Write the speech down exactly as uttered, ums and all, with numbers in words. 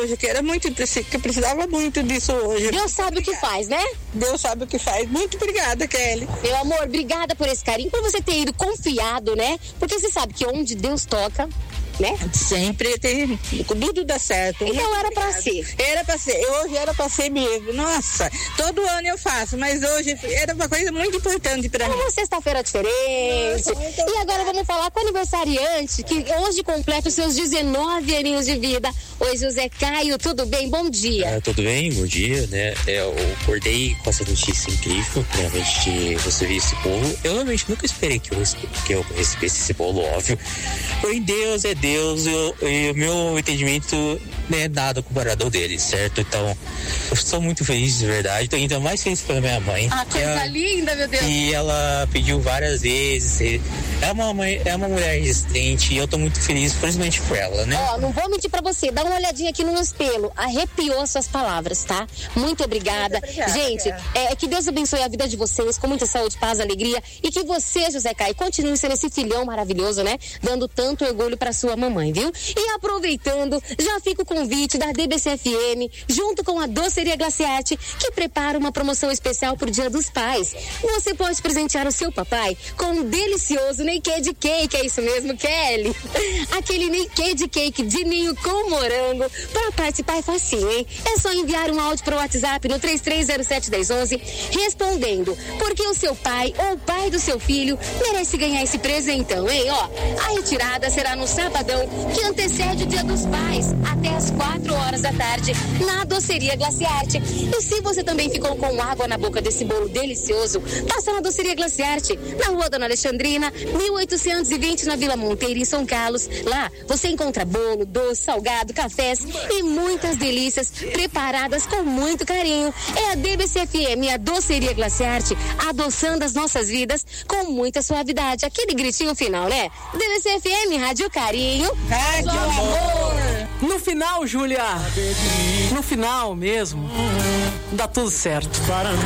hoje, que era muito, que precisava muito disso hoje. Deus sabe o que faz, né? Deus sabe o que faz. Muito obrigada, Kelly. Meu amor, obrigada por esse carinho, por você ter ido confiado, né? Porque você sabe que onde Deus toca, né? Sempre tem, tudo dá certo. Então era pra ser. Era pra ser, hoje era pra ser mesmo. Nossa, todo ano eu faço, mas hoje era uma coisa muito importante pra mim. Uma sexta-feira diferente. Nossa, e agora vamos falar com o aniversariante, que hoje completa os seus dezenove aninhos de vida. Oi, José Caio, tudo bem? Bom dia. Ah, tudo bem? Bom dia, né? Eu acordei com essa notícia incrível, realmente, de você ver esse bolo. Eu realmente nunca esperei que eu, que eu recebesse esse bolo, óbvio. Porém, Deus é Deus. Deus, e o meu entendimento não é nada comparado ao dele, certo? Então, eu estou muito feliz, de verdade. Estou ainda mais feliz pela minha mãe. Ah, coisa ela, linda, meu Deus. E ela pediu várias vezes. É uma, mãe, é uma mulher resistente e eu estou muito feliz, principalmente por ela, né? Ó, não vou mentir pra você, dá uma olhadinha aqui no espelho. Arrepiou as suas palavras, tá? Muito obrigada. Muito obrigada, gente, é, que Deus abençoe a vida de vocês com muita saúde, paz, alegria. E que você, José Caio, continue sendo esse filhão maravilhoso, né? Dando tanto orgulho pra sua mamãe, viu? E aproveitando, já fica o convite da D B C F M, junto com a Doceria Glaciarte, que prepara uma promoção especial pro Dia dos Pais. Você pode presentear o seu papai com um delicioso Naked Cake, é isso mesmo, Kelly? Aquele Naked Cake de ninho com morango. Para participar é facinho, hein? É só enviar um áudio pro WhatsApp no três três zero sete um zero um um, respondendo, porque o seu pai ou o pai do seu filho merece ganhar esse presentão, hein? Ó, a retirada será no sabadão, que antecede o Dia dos Pais, até às quatro horas da tarde, na Doceria Glaciarte. E se você também ficou com água na boca desse bolo delicioso, passa na Doceria Glaciarte, na Rua Dona Alexandrina, mil oitocentos e vinte, na Vila Monteiro, em São Carlos. Lá você encontra bolo, doce, salgado, cafés e muitas delícias preparadas com muito carinho. É a D B C F M, a Doceria Glaciarte, adoçando as nossas vidas com muita suavidade. Aquele gritinho final, né? D B C F M, Rádio Carinho. Rádio Amor. No final, Júlia, no final mesmo, dá tudo certo.